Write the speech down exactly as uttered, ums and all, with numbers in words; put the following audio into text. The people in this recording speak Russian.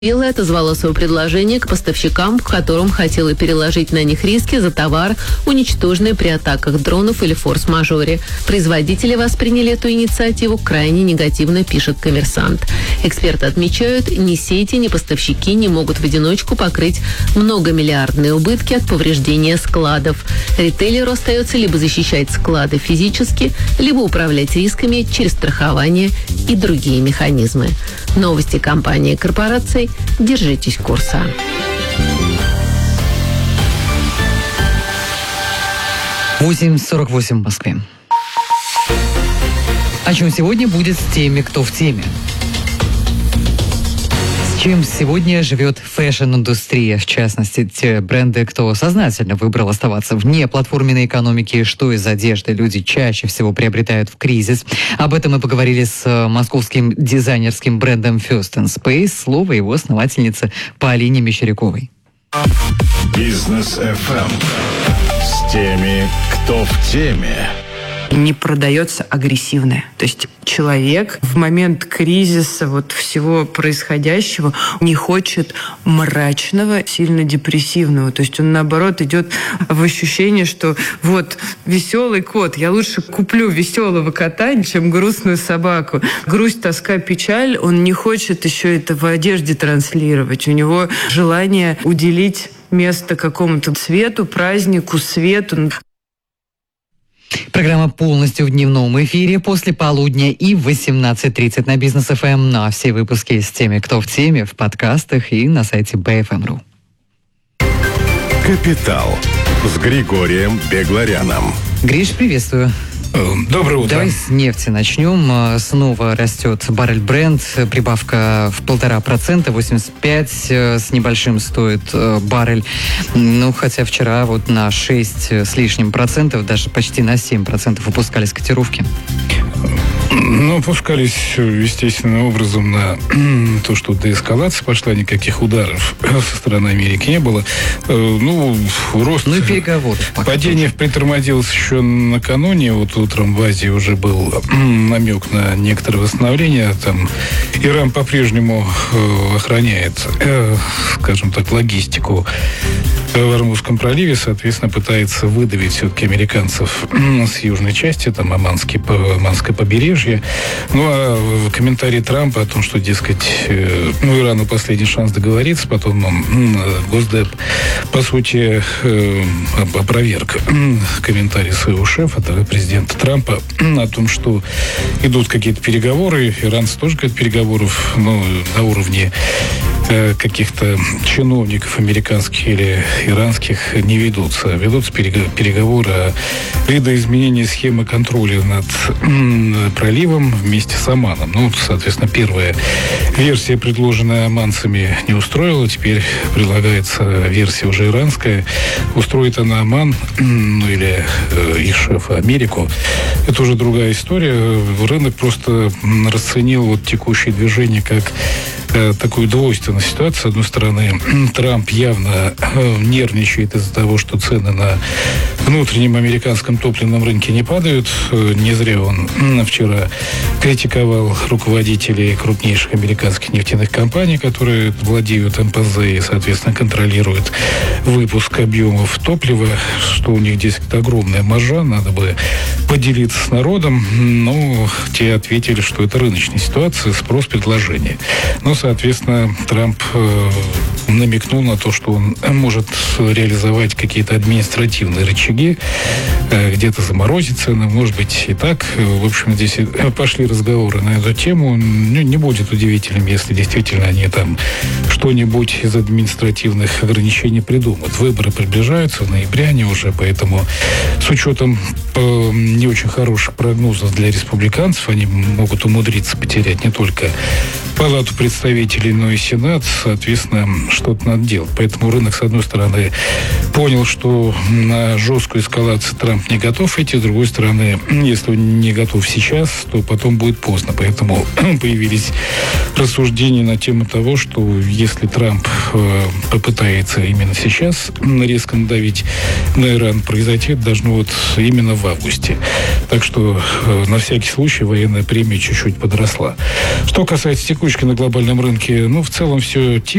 Вилла отозвала свое предложение к поставщикам, в котором хотела переложить на них риски за товар, уничтоженный при атаках дронов или форс-мажоре. Производители восприняли эту инициативу крайне негативно, пишет «Коммерсант». Эксперты отмечают, ни сети, ни поставщики не могут в одиночку покрыть многомиллиардные убытки от повреждения складов. Ритейлеру остается либо защищать склады физически, либо управлять рисками через страхование и другие механизмы. Новости компании и корпораций. Держитесь курса. восемь сорок восемь в Москве. О чем сегодня будет с теми, кто в теме? С чем сегодня живет фэшн-индустрия, в частности, те бренды, кто сознательно выбрал оставаться вне платформенной экономики, что из одежды люди чаще всего приобретают в кризис. Об этом мы поговорили с московским дизайнерским брендом First and Space. Слово его основательницы Полине Мещеряковой. Бизнес эф эм с теми, кто в теме. Не продается агрессивное. То есть человек в момент кризиса вот всего происходящего не хочет мрачного, сильно депрессивного. То есть он, наоборот, идет в ощущение, что вот веселый кот, я лучше куплю веселого кота, чем грустную собаку. Грусть, тоска, печаль, он не хочет еще это в одежде транслировать. У него желание уделить место какому-то цвету, празднику, свету. Программа полностью в дневном эфире после полудня и в восемнадцать тридцать на Бизнес эф эм. На все выпуски с теми, кто в теме, в подкастах и на сайте би эф эм точка ру. Капитал с Григорием Бегларяном. Гриш, приветствую. Доброе утро. Давай с нефти начнем. Снова растет баррель Brent, прибавка в полтора процента, восемьдесят пять с небольшим стоит баррель. Ну, хотя вчера вот на шесть с лишним процентов, даже почти на семь процентов опускались котировки. Ну, опускались естественным образом на то, что деэскалация пошла, никаких ударов со стороны Америки не было. Ну, рост... Ну и переговоры. Падение притормозилось еще накануне. Вот утром в Азии уже был намек на некоторое восстановление. Там Иран по-прежнему охраняет, скажем так, логистику в Ормузском проливе, соответственно, пытается выдавить все-таки американцев с южной части, там Оманский, Оманское побережье. Ну, а комментарий Трампа о том, что, дескать, ну, Ирану последний шанс договориться, потом Госдеп, по сути, опроверг комментарий своего шефа, президента Трампа, о том, что идут какие-то переговоры, иранцы тоже какие-то переговоров, ну, на уровне каких-то чиновников американских или иранских не ведутся. Ведутся переговоры о видоизменении схемы контроля над проливом вместе с Оманом. Ну, соответственно, первая версия, предложенная оманцами, не устроила. Теперь предлагается версия уже иранская. Устроит она Оман, ну или э, их шефа Америку. Это уже другая история. Рынок просто расценил вот текущее движение как э, такую двойственную ситуацию. С одной стороны, Трамп явно э, нервничает из-за того, что цены на внутреннем американском топливном рынке не падают. Э, не зря он э, вчера критиковал руководителей крупнейших американских нефтяных компаний, которые владеют эм пэ зэ и, соответственно, контролируют выпуск объемов топлива, что у них здесь огромная маржа, надо бы поделиться с народом. Но те ответили, что это рыночная ситуация, спрос-предложение. Но, соответственно, Трамп э, намекнул на то, что он может реализовать какие-то административные рычаги, э, где-то заморозить цены, может быть, и так. В общем, здесь пошли разговоры на эту тему. Ну, не будет удивительным, если действительно они там что-нибудь из административных ограничений придумают. Выборы приближаются, в ноябре они уже, поэтому с учетом э, не очень хороших прогнозов для республиканцев, они могут умудриться потерять не только Палату представителей, но и Сенат. Соответственно, что-то надо делать. Поэтому рынок, с одной стороны, понял, что на жесткую эскалацию Трамп не готов идти, с другой стороны, если он не готов сейчас, то потом будет поздно. Поэтому появились рассуждения на тему того, что если Трамп э, попытается именно сейчас резко надавить на Иран, произойти это должно вот именно в августе. Так что э, на всякий случай военная премия чуть-чуть подросла. Что касается текучки на глобальном рынке, ну, в целом все тихо.